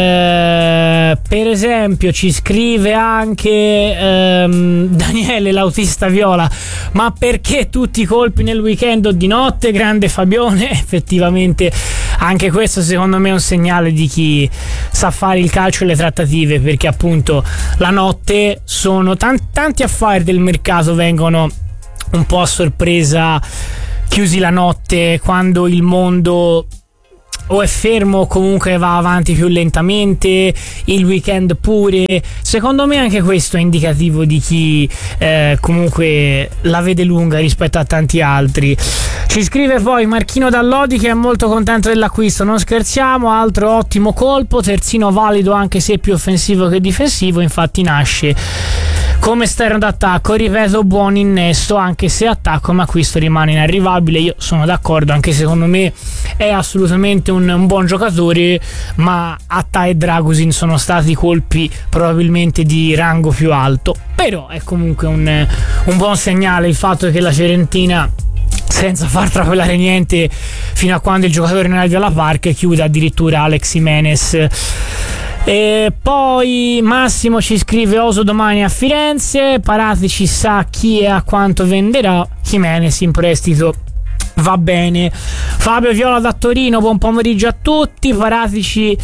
Eh, per esempio ci scrive anche ehm, Daniele, l'autista viola: ma perché tutti i colpi nel weekend o di notte? Grande Fabione. Effettivamente anche questo secondo me è un segnale di chi sa fare il calcio e le trattative, perché appunto la notte sono tanti, tanti affari del mercato vengono un po' a sorpresa chiusi la notte, quando il mondo o è fermo o comunque va avanti più lentamente, il weekend pure. Secondo me anche questo è indicativo di chi eh, comunque la vede lunga rispetto a tanti altri. Ci scrive poi Marchino Dall'Odi che è molto contento dell'acquisto, non scherziamo, altro ottimo colpo, terzino valido anche se più offensivo che difensivo, infatti nasce come esterno d'attacco, ripeto, buon innesto, anche se attacco come acquisto rimane inarrivabile. Io sono d'accordo, anche secondo me è assolutamente un, un buon giocatore, ma Atta e Dragusin sono stati colpi probabilmente di rango più alto. Però è comunque un, un buon segnale il fatto che la Fiorentina, senza far trapelare niente fino a quando il giocatore non arriva alla Park, chiude addirittura Alex Jimenez. E poi Massimo ci scrive: Oso domani a Firenze, Paratici sa chi e a quanto venderà, Jimenez in prestito va bene. Fabio Viola da Torino, buon pomeriggio a tutti. Paratici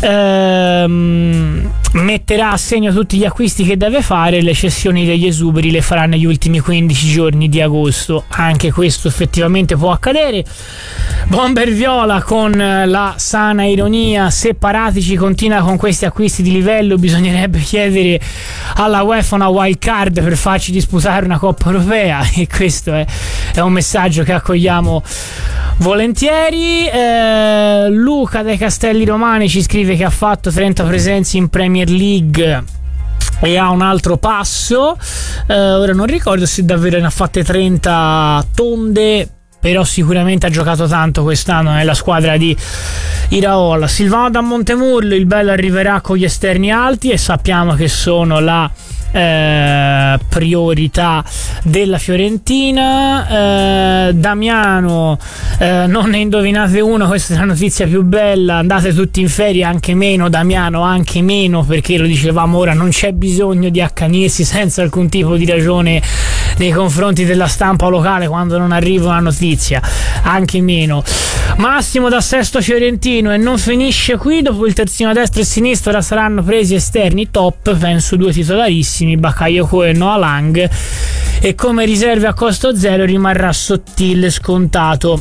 ehm, metterà a segno tutti gli acquisti che deve fare, le cessioni degli esuberi le farà negli ultimi quindici giorni di agosto. Anche questo effettivamente può accadere. Bomber Viola con la sana ironia: se Paratici continua con questi acquisti di livello bisognerebbe chiedere alla UEFA una wild card per farci disputare una Coppa Europea. E questo è, è un messaggio che accogliamo volentieri. eh, Luca dai Castelli Romani ci scrive che ha fatto trenta presenze in Premier League e ha un altro passo. eh, ora non ricordo se davvero ne ha fatte trenta tonde, però sicuramente ha giocato tanto quest'anno nella squadra di Iraola. Silvano da Montemurlo: il bello arriverà con gli esterni alti e sappiamo che sono la Eh, priorità della Fiorentina. eh, Damiano: eh, non ne indovinate uno, questa è la notizia più bella, andate tutti in ferie, anche meno Damiano, anche meno, perché lo dicevamo ora, non c'è bisogno di accanirsi senza alcun tipo di ragione nei confronti della stampa locale quando non arriva una notizia, anche meno. Massimo da Sesto Fiorentino: e non finisce qui, dopo il terzino a destra e sinistra ora saranno presi esterni top, penso due titolarissimi, Bakayoko e Noah Lang, e come riserve a costo zero rimarrà Sottile scontato.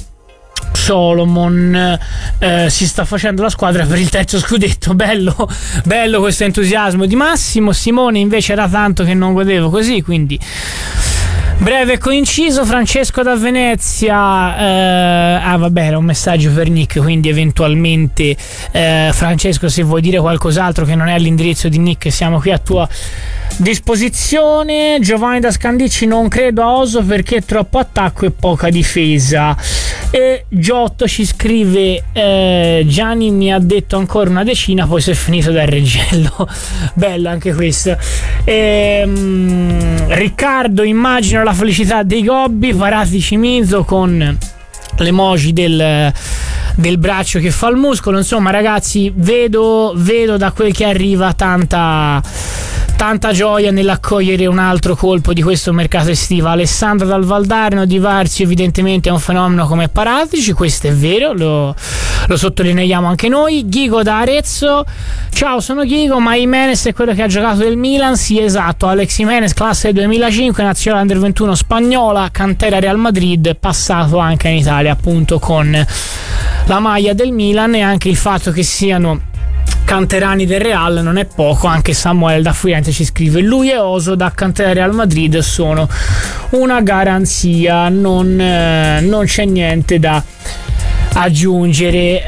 Solomon: eh, si sta facendo la squadra per il terzo scudetto. Bello, bello questo entusiasmo di Massimo. Simone invece era tanto che non godevo così, quindi breve e coinciso. Francesco da Venezia: eh, ah vabbè, era un messaggio per Nick, quindi eventualmente eh, Francesco, se vuoi dire qualcos'altro che non è all'indirizzo di Nick, siamo qui a tua disposizione. Giovanni da Scandicci: non credo a Oso perché è troppo attacco e poca difesa. E Giotto ci scrive: eh, Gianni mi ha detto ancora una decina, poi si è finito dal Reggello. Bello anche questo. E, um, Riccardo: immagino la felicità dei Gobbi. Paratici Mizo con l'emoji del, del braccio che fa il muscolo. Insomma ragazzi, vedo, vedo da quel che arriva tanta tanta gioia nell'accogliere un altro colpo di questo mercato estivo. Alessandro dal Valdarno: Di Varzio evidentemente è un fenomeno come Paratici, questo è vero, lo, lo sottolineiamo anche noi. Ghigo da Arezzo: ciao, sono Ghigo, ma Jimenez è quello che ha giocato del Milan? Sì, esatto, Alex Jimenez, classe duemilacinque, nazionale under ventuno spagnola, cantera Real Madrid, passato anche in Italia appunto con la maglia del Milan. E anche il fatto che siano canterani del Real non è poco. Anche Samuel da Firenze ci scrive: lui e Oso da cantera Real Madrid sono una garanzia, non, eh, non c'è niente da aggiungere.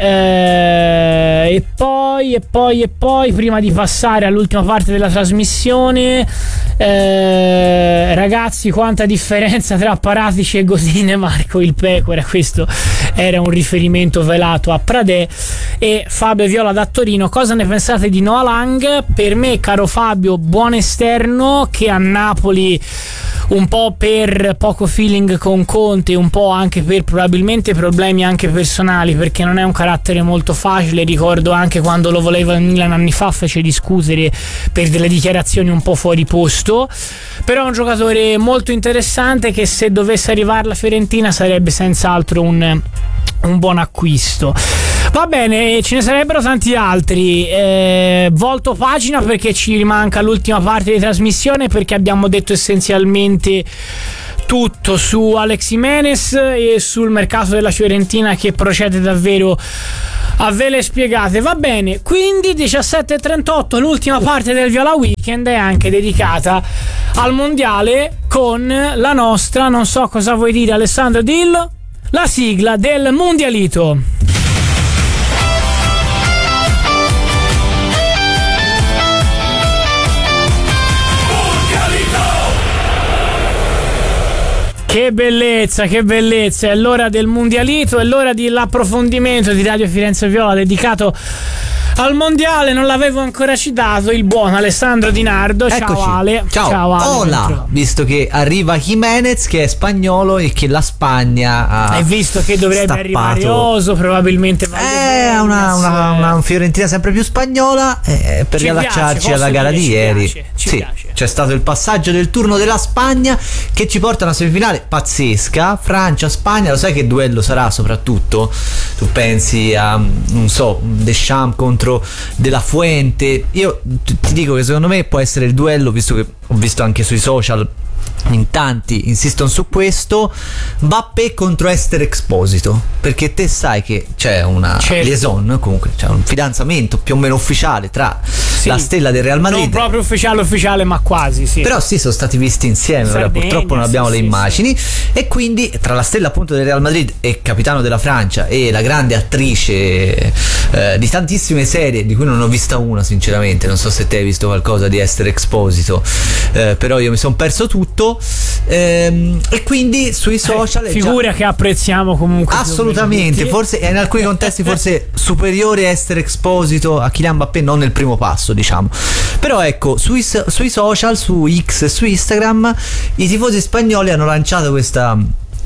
eh, e poi e poi e poi prima di passare all'ultima parte della trasmissione, eh, ragazzi, quanta differenza tra Paratici e Godin e Marco il Pecora. Questo era un riferimento velato a Pradè. E Fabio Viola da Torino: cosa ne pensate di Noah Lang? Per me, caro Fabio, buon esterno che a Napoli, un po' per poco feeling con Conte, un po' anche per probabilmente problemi anche personali, perché non è un carattere molto facile. Ricordo anche quando lo voleva il Milan anni fa, fece discutere per delle dichiarazioni un po' fuori posto. Però è un giocatore molto interessante che, se dovesse arrivare la Fiorentina, sarebbe senz'altro un, un buon acquisto. Va bene, ce ne sarebbero tanti altri. eh, volto pagina perché ci rimanca l'ultima parte di trasmissione, perché abbiamo detto essenzialmente tutto su Alex Jimenez e sul mercato della Fiorentina, che procede davvero a vele spiegate. Va bene, quindi diciassette e trentotto, l'ultima parte del Viola Weekend è anche dedicata al mondiale con la nostra, non so cosa vuoi dire Alessandro, dillo, la sigla del mondialito. Mondialito! Che bellezza, che bellezza. È l'ora del mondialito, è l'ora dell'approfondimento di Radio Firenze Viola dedicato al mondiale. Non l'avevo ancora citato, il buon Alessandro Di Nardo. Eccoci. Ciao Ale. Ciao, Ciao Ale. Hola, visto che arriva Jimenez che è spagnolo e che la Spagna ha e visto che dovrebbe stappato. arrivare Oso, probabilmente è una, una, una Fiorentina sempre più spagnola, eh, per ci riallacciarci piace, alla gara dire, di ci ieri. piace, ci sì, piace. C'è stato il passaggio del turno della Spagna che ci porta a una semifinale pazzesca, Francia-Spagna. Lo sai che duello sarà? Soprattutto tu pensi a, non so, Deschamps contro De La Fuente. Io ti dico che secondo me può essere il duello, visto che ho visto anche sui social in tanti insistono su questo, Mbappé contro Esther Exposito, perché te sai che c'è una certo. liaison, comunque c'è un fidanzamento più o meno ufficiale tra sì. la stella del Real Madrid, non proprio ufficiale ufficiale ma quasi, sì. Però sì, sono stati visti insieme. Sardegna, ora purtroppo non abbiamo sì, le sì, immagini sì. E quindi tra la stella appunto del Real Madrid e capitano della Francia e la grande attrice eh, di tantissime serie, di cui non ho vista una sinceramente, non so se te hai visto qualcosa di Esther Exposito, eh, però io mi sono perso tutto. Ehm, e quindi sui social eh, figura già... che apprezziamo comunque assolutamente, forse in alcuni contesti forse superiore a Esther Exposito a Kylian Mbappé, non nel primo passo diciamo, però ecco sui, sui social, su X e su Instagram i tifosi spagnoli hanno lanciato questa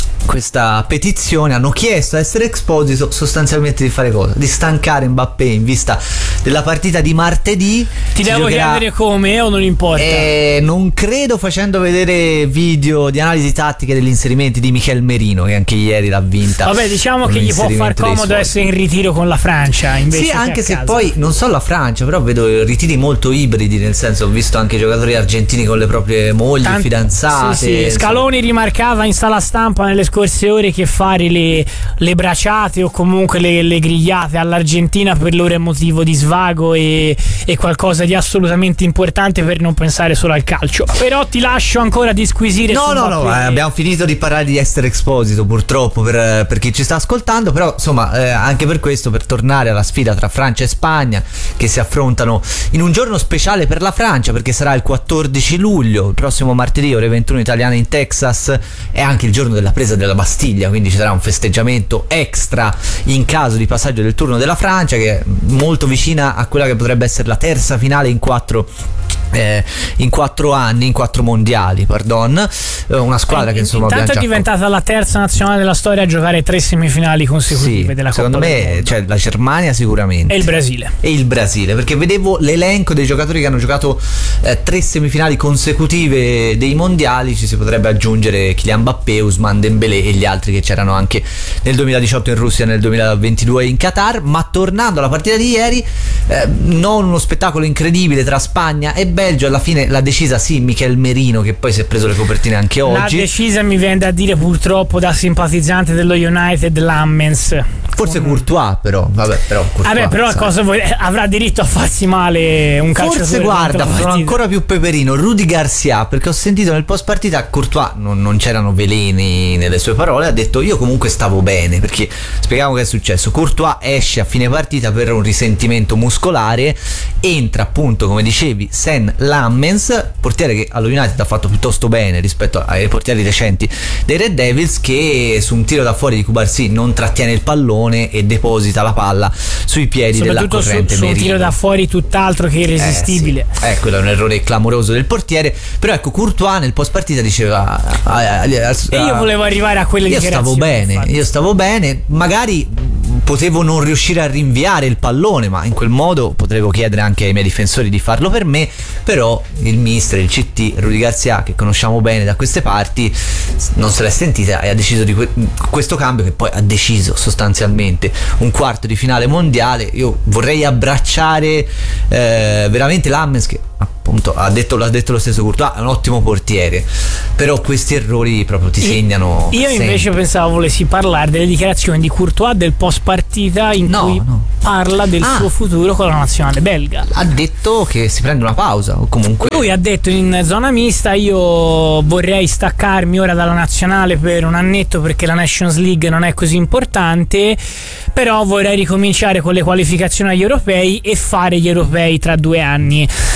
questa petizione, hanno chiesto a Essere Exposito sostanzialmente di fare cosa? Di stancare Mbappé in vista della partita di martedì. Ti devo giocherà... chiedere come o non importa? Eh, non credo, facendo vedere video di analisi tattiche degli inserimenti di Michel Merino, che anche ieri l'ha vinta. Vabbè, diciamo che gli può far comodo essere in ritiro con la Francia invece. Sì, anche se casa. Poi non so la Francia, però vedo ritiri molto ibridi, nel senso ho visto anche giocatori argentini con le proprie mogli, Tant- fidanzate. Sì, sì. Scaloni rimarcava in sala stampa nelle scorse ore che fare le, le braciate o comunque le, le grigliate all'Argentina per loro è motivo di svago e, e qualcosa di assolutamente importante per non pensare solo al calcio. Però ti lascio ancora disquisire. No, no, no, eh, abbiamo finito di parlare di Essere Exposito purtroppo per, per chi ci sta ascoltando, però insomma eh, anche per questo, per tornare alla sfida tra Francia e Spagna, che si affrontano in un giorno speciale per la Francia, perché sarà il quattordici luglio, il prossimo martedì ore ventuno italiane in Texas, è anche il giorno della presa della Bastiglia, quindi ci sarà un festeggiamento extra in caso di passaggio del turno della Francia, che è molto vicina a quella che potrebbe essere la terza finale in quattro Eh, in quattro anni, in quattro mondiali, pardon, eh, una squadra eh, che insomma intanto è diventata la terza nazionale della storia a giocare tre semifinali consecutive sì, della Coppa secondo me, cioè la Germania sicuramente e il Brasile e il Brasile, perché vedevo l'elenco dei giocatori che hanno giocato eh, tre semifinali consecutive dei mondiali, ci si potrebbe aggiungere Kylian Mbappé, Ousmane Dembélé e gli altri che c'erano anche nel duemiladiciotto in Russia e nel duemilaventidue in Qatar. Ma tornando alla partita di ieri, eh, non uno spettacolo incredibile tra Spagna e Belgio, alla fine l'ha decisa sì Michel Merino, che poi si è preso le copertine anche oggi. L'ha decisa, mi viene da dire purtroppo da simpatizzante dello United, Lammens. Forse Courtois, però vabbè, però Courtois, vabbè, però cosa vuoi, avrà diritto a farsi male un calciatore. Forse guarda, sono ancora più peperino Rudy Garcia, perché ho sentito nel post partita Courtois non, non c'erano veleni nelle sue parole, ha detto io comunque stavo bene, perché spieghiamo che è successo. Courtois esce a fine partita per un risentimento muscolare, entra appunto come dicevi Sen Lammens, portiere che allo United ha fatto piuttosto bene rispetto ai portieri recenti dei Red Devils, che su un tiro da fuori di Cubarsí non trattiene il pallone e deposita la palla sui piedi della corrente su, su un tiro da fuori tutt'altro che irresistibile. Eh, sì. eh, quello è un errore clamoroso del portiere. Però ecco, Courtois nel post partita diceva ah, ah, ah, e io volevo arrivare a quelle io stavo bene infatti. io stavo bene magari potevo non riuscire a rinviare il pallone, ma in quel modo potevo chiedere anche ai miei difensori di farlo per me. Però il mister, il C T, Rudy Garcia, che conosciamo bene da queste parti, non se l'è sentita e ha deciso di que- questo cambio, che poi ha deciso sostanzialmente un quarto di finale mondiale. Io vorrei abbracciare eh, veramente Lammens, che appunto ha detto, l'ha detto lo stesso Courtois, è un ottimo portiere, però questi errori proprio ti segnano. Io sempre. Invece pensavo volessi parlare delle dichiarazioni di Courtois del post partita in no, cui no. parla del ah. suo futuro con la nazionale belga. Ha detto che si prende una pausa, o comunque lui ha detto in zona mista io vorrei staccarmi ora dalla nazionale per un annetto perché la Nations League non è così importante, però vorrei ricominciare con le qualificazioni agli europei e fare gli europei tra due anni.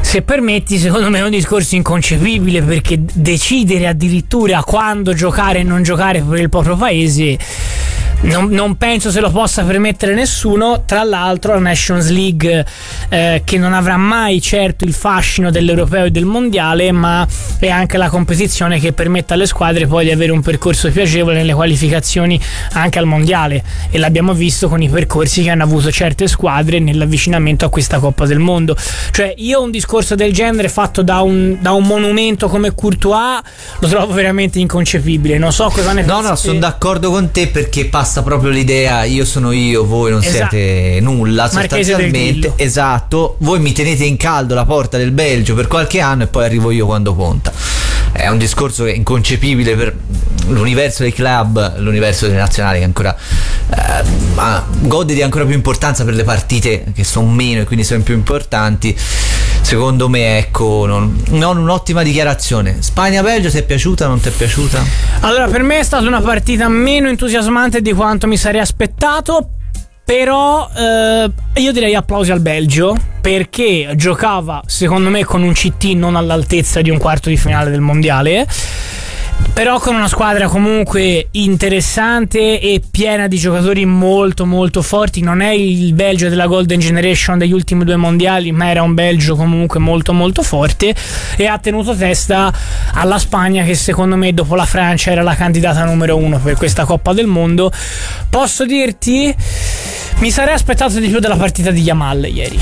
se permetti, secondo me è un discorso inconcepibile, perché decidere addirittura quando giocare e non giocare per il proprio paese Non, non penso se lo possa permettere nessuno. Tra l'altro la Nations League, eh, che non avrà mai certo il fascino dell'europeo e del mondiale, ma è anche la competizione che permette alle squadre poi di avere un percorso piacevole nelle qualificazioni anche al mondiale, e l'abbiamo visto con i percorsi che hanno avuto certe squadre nell'avvicinamento a questa Coppa del Mondo. Cioè, io un discorso del genere fatto da un, da un monumento come Courtois lo trovo veramente inconcepibile. Non so cosa ne No, pensate. no, sono d'accordo con te, perché passa proprio l'idea: io sono io, voi non Esatto. siete nulla Marchese del sostanzialmente. Grillo. Esatto, voi mi tenete in caldo la porta del Belgio per qualche anno e poi arrivo io quando conta. È un discorso che è inconcepibile per l'universo dei club, l'universo delle nazionali, che ancora eh, ma gode di ancora più importanza per le partite che sono meno e quindi sono più importanti. Secondo me, ecco, non, non un'ottima dichiarazione. Spagna-Belgio, ti è piaciuta? Non ti è piaciuta? Allora, per me è stata una partita meno entusiasmante di quanto mi sarei aspettato, però eh, io direi applausi al Belgio, perché giocava secondo me con un C T non all'altezza di un quarto di finale del mondiale, però con una squadra comunque interessante e piena di giocatori molto molto forti. Non è il Belgio della Golden Generation degli ultimi due mondiali, ma era un Belgio comunque molto molto forte, e ha tenuto testa alla Spagna, che secondo me dopo la Francia era la candidata numero uno per questa Coppa del Mondo. Posso dirti, mi sarei aspettato di più dalla partita di Yamal ieri.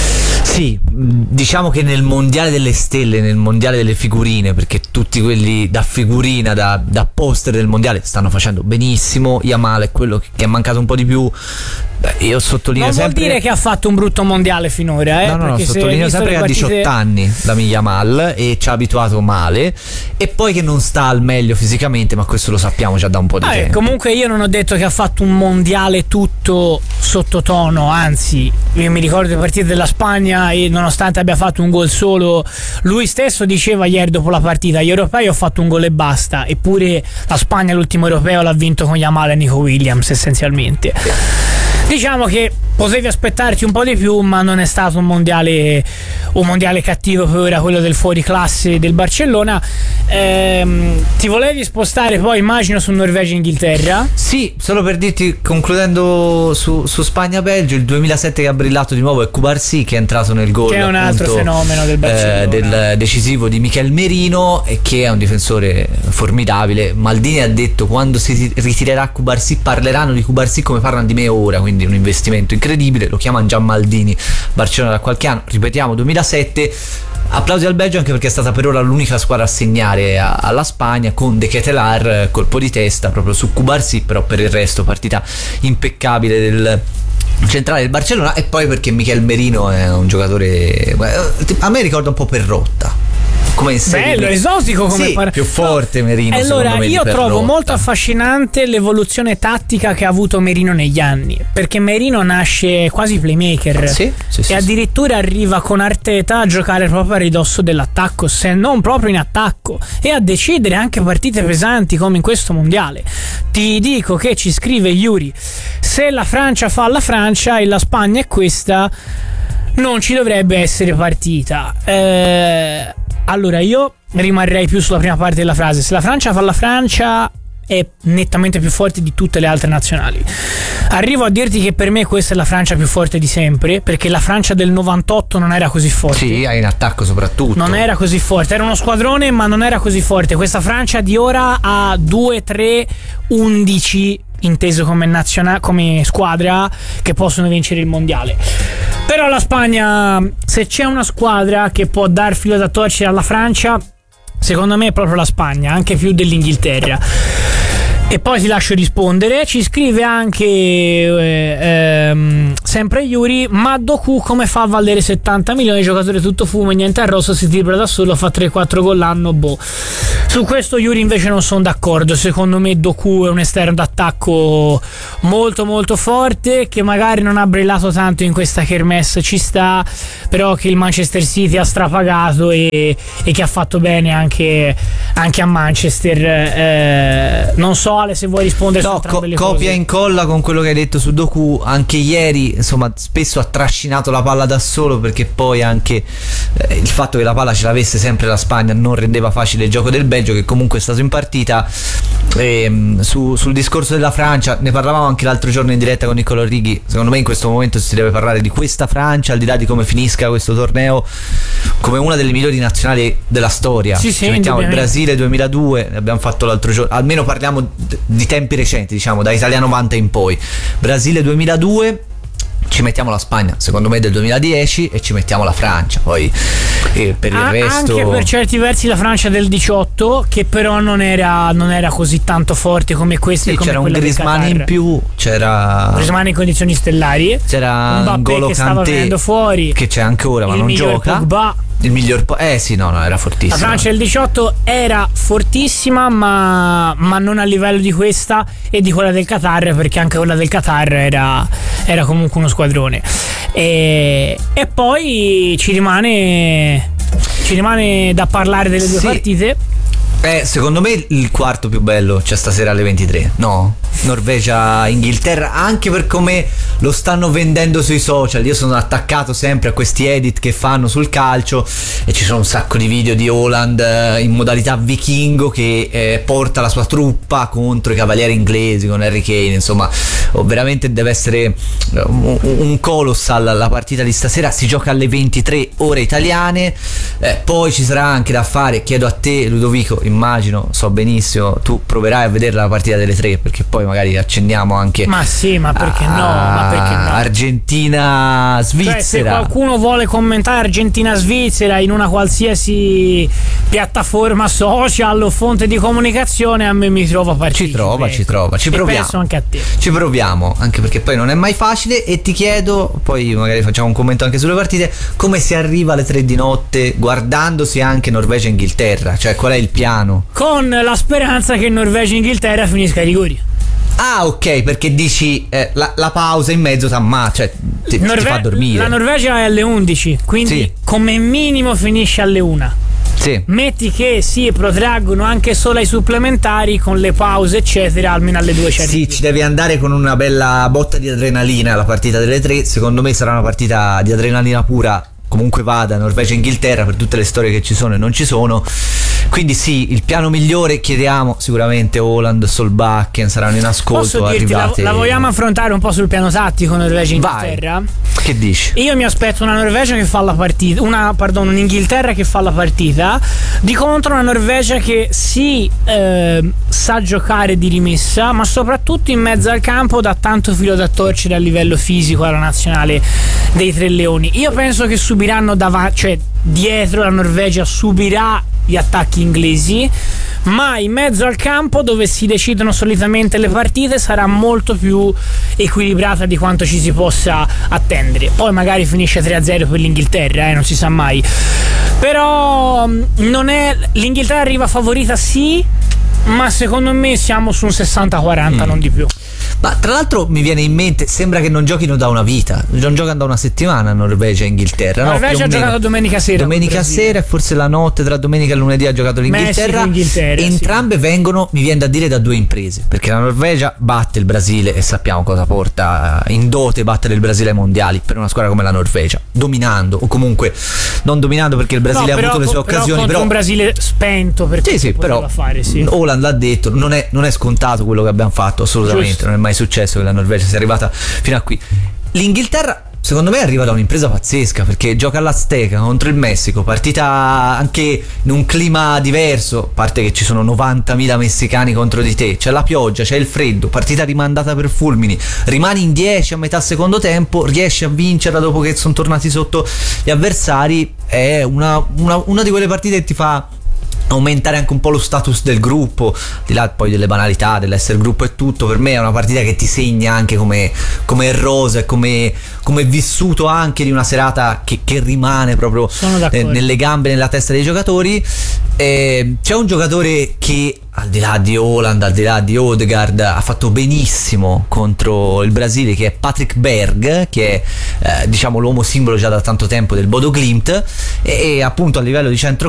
Sì, diciamo che nel mondiale delle stelle, nel mondiale delle figurine, perché tutti quelli da figurina, da, da poster del mondiale stanno facendo benissimo, Yamal è quello che è mancato un po' di più. Beh, io sottolineo non sempre... vuol dire che ha fatto un brutto mondiale finora, eh? No, no, no, perché se sottolineo hai visto sempre le che partite... ha diciotto anni la Yamal e ci ha abituato male, e poi che non sta al meglio fisicamente, ma questo lo sappiamo già da un po' di Ah, tempo. comunque io non ho detto che ha fatto un mondiale tutto sottotono, anzi io mi ricordo le partite della Spagna e nonostante abbia fatto un gol solo, lui stesso diceva ieri dopo la partita: gli europei ho fatto un gol e basta. Eppure la Spagna l'ultimo europeo l'ha vinto con Yamal e Nico Williams essenzialmente. Diciamo che potevi aspettarti un po' di più, ma non è stato un mondiale un mondiale cattivo per ora, quello del fuoriclasse del Barcellona. Ehm, ti volevi spostare poi, immagino, su Norvegia-Inghilterra? Sì, solo per dirti, concludendo su, su Spagna-Belgio, il duemilasette che ha brillato di nuovo è Cubarsí, che è entrato nel gol, che è un altro appunto, fenomeno del Barcellona, eh, del decisivo di Michel Merino, e che è un difensore formidabile. Maldini ha detto: quando si ritirerà Cubarsí parleranno di Cubarsí come parlano di me ora, quindi un investimento incredibile. Lo chiamano già Maldini Barcellona da qualche anno, ripetiamo duemilasette. Applausi al Belgio anche perché è stata per ora l'unica squadra a segnare a, alla Spagna, con De Ketelaere colpo di testa proprio su Cubarsí, però per il resto partita impeccabile del centrale del Barcellona. E poi perché Michel Merino è un giocatore, a me ricorda un po' Perrotta, come in serie. Bello, esotico come sì, par- più forte Merino. Allora, me, io trovo Perrotta. molto affascinante l'evoluzione tattica che ha avuto Merino negli anni, perché Merino nasce quasi playmaker, Sì, sì, sì, e sì. addirittura arriva con Arteta a giocare proprio a ridosso dell'attacco, se non proprio in attacco, e a decidere anche partite pesanti come in questo mondiale. Ti dico che ci scrive Yuri: se la Francia fa la Francia e la Spagna è questa, non ci dovrebbe essere partita. Eh, allora io rimarrei più sulla prima parte della frase. Se la Francia fa la Francia è nettamente più forte di tutte le altre nazionali. Arrivo a dirti che per me questa è la Francia più forte di sempre, perché la Francia del novantotto non era così forte. Sì, in attacco soprattutto. Non era così forte, era uno squadrone, ma non era così forte. Questa Francia di ora ha due, tre, undici inteso come, naziona- come squadra che possono vincere il mondiale. Però la Spagna, se c'è una squadra che può dar filo da torcere alla Francia, secondo me è proprio la Spagna, anche più dell'Inghilterra. E poi ti lascio rispondere. Ci scrive anche eh, ehm, sempre Yuri: ma Doku come fa a valere settanta milioni? Giocatore tutto fumo, niente arrosto, si tripla da solo, fa tre quattro gol l'anno, boh. Su questo Yuri invece non sono d'accordo. Secondo me Doku è un esterno d'attacco molto molto forte, che magari non ha brillato tanto in questa kermesse, ci sta, però che il Manchester City ha strapagato e, e che ha fatto bene anche, anche a Manchester. Eh, non so Ale, se vuoi rispondere su No, entrambe co- le copia cose. e incolla con quello che hai detto su Doku. Anche ieri, insomma, spesso ha trascinato la palla da solo, perché poi anche eh, il fatto che la palla ce l'avesse sempre la Spagna non rendeva facile il gioco del Belgio, che comunque è stato in partita. E, su, sul discorso della Francia ne parlavamo anche l'altro giorno in diretta con Niccolò Righi. Secondo me in questo momento si deve parlare di questa Francia, al di là di come finisca questo torneo, come una delle migliori nazionali della storia. Sì, sì, Ci mettiamo il indubbiamente. Brasile duemiladue, ne abbiamo fatto l'altro giorno, almeno parliamo d- di tempi recenti, diciamo da Italia novanta in poi. Brasile duemiladue, ci mettiamo la Spagna secondo me del duemiladieci e ci mettiamo la Francia, poi eh, per il A- resto Anche per certi versi la Francia del diciotto, che però non era, non era così tanto forte come questa. sì, e come c'era un quella del Griezmann Qatar. in più, c'era Griezmann in condizioni stellari, c'era Mbappé N'Golo che stava Kanté, venendo fuori, che c'è anche ora ma il non miglior gioca. Pogba. Il miglior po- eh sì, no, no, era La fortissimo. Francia del diciotto era fortissima, ma, ma non a livello di questa e di quella del Qatar, perché anche quella del Qatar era, era comunque uno squadrone. E, e poi ci rimane, ci rimane da parlare delle due Sì. partite. Eh, secondo me il quarto più bello c'è stasera alle ventitré, no? Norvegia-Inghilterra, anche per come lo stanno vendendo sui social. Io sono attaccato sempre a questi edit che fanno sul calcio e ci sono un sacco di video di Haaland eh, in modalità vichingo che eh, porta la sua truppa contro i cavalieri inglesi con Harry Kane. Insomma, oh, veramente deve essere un, un colossal la partita di stasera. Si gioca alle ventitré ore italiane, eh, poi ci sarà anche da fare, chiedo a te Ludovico, immagino, so benissimo, tu proverai a vedere la partita delle tre, perché poi magari accendiamo anche Ma sì, ma perché no? Ma perché no? Argentina-Svizzera. Cioè, se qualcuno vuole commentare Argentina-Svizzera in una qualsiasi piattaforma social o fonte di comunicazione, a me mi trova partecipe. Ci trova, ecco. ci trova, ci E proviamo. penso anche a te. Ci proviamo, anche perché poi non è mai facile. E ti chiedo, poi magari facciamo un commento anche sulle partite, come si arriva alle tre di notte guardandosi anche Norvegia-Inghilterra? Cioè, qual è il piano? Con la speranza che Norvegia-Inghilterra finisca ai rigori. Ah, ok, perché dici eh, la, la pausa in mezzo t'amma, cioè ti, Norve- ti fa dormire. La Norvegia è alle undici, quindi Sì. come minimo finisce alle una. Sì. Metti che si protraggono anche solo ai supplementari con le pause eccetera, almeno alle due c'è. Sì, ci devi andare con una bella botta di adrenalina la partita delle tre. Secondo me sarà una partita di adrenalina pura, comunque vada, Norvegia-Inghilterra, per tutte le storie che ci sono e non ci sono. Quindi sì, il piano migliore, chiediamo sicuramente Haaland, Solbakken saranno in ascolto. Posso dirti, la, arrivate... la vogliamo affrontare un po' sul piano tattico Norvegia-Inghilterra? Che dici? Io mi aspetto una Norvegia che fa la partita, una, pardon, un'Inghilterra che fa la partita, di contro una Norvegia che sì, eh, sa giocare di rimessa, ma soprattutto in mezzo al campo dà tanto filo da torcere a livello fisico alla nazionale dei Tre Leoni. Io penso che subiranno davanti, cioè dietro la Norvegia subirà gli attacchi inglesi, ma in mezzo al campo dove si decidono solitamente le partite sarà molto più equilibrata di quanto ci si possa attendere. Poi magari finisce tre a zero per l'Inghilterra, eh, non si sa mai. Però non è, l'Inghilterra arriva favorita sì, ma secondo me siamo su un sessanta quaranta, mm. non di più. Ma tra l'altro mi viene in mente, sembra che non giochino da una vita, non giocano da una settimana Norvegia e Inghilterra. No? Norvegia ha giocato domenica sera. Domenica sera e forse la notte tra domenica e lunedì ha giocato l'Inghilterra. Messico, Entrambe sì. vengono, mi viene da dire, da due imprese, perché la Norvegia batte il Brasile e sappiamo cosa porta in dote battere il Brasile ai mondiali per una squadra come la Norvegia, dominando o comunque non dominando, perché il Brasile no, ha però, avuto le sue però occasioni, contro però un Brasile spento, perché sì, sì, però fare, sì. Haaland l'ha detto, non è, non è scontato quello che abbiamo fatto, assolutamente. Giusto. Non è mai successo che la Norvegia sia arrivata fino a qui. L'Inghilterra secondo me arriva da un'impresa pazzesca, perché gioca all'Azteca contro il Messico, partita anche in un clima diverso, a parte che ci sono novantamila messicani contro di te, c'è la pioggia, c'è il freddo, partita rimandata per fulmini, rimani in dieci a metà secondo tempo, riesci a vincerla dopo che sono tornati sotto gli avversari. È una, una, una di quelle partite che ti fa aumentare anche un po' lo status del gruppo, di là poi delle banalità dell'essere gruppo e tutto. Per me è una partita che ti segna anche come, come errosa e come, come vissuto anche di una serata che, che rimane proprio eh, nelle gambe, nella testa dei giocatori. Eh, c'è un giocatore che al di là di Haaland, al di là di Odegaard, ha fatto benissimo contro il Brasile, che è Patrick Berg, che è eh, diciamo l'uomo simbolo già da tanto tempo del Bodo Glimt, e, e appunto a livello di centro